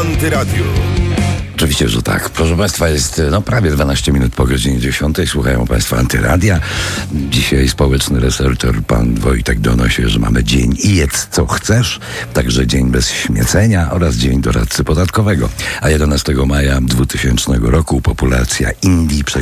Antyradiu. Oczywiście, że tak. Proszę Państwa, jest prawie 12 minut po godzinie 10. Słuchają Państwo Antyradia. Dzisiaj społeczny researcher pan Wojtek donosi, że mamy dzień i jedz co chcesz, także dzień bez śmiecenia oraz dzień doradcy podatkowego. A 11 maja 2000 roku populacja Indii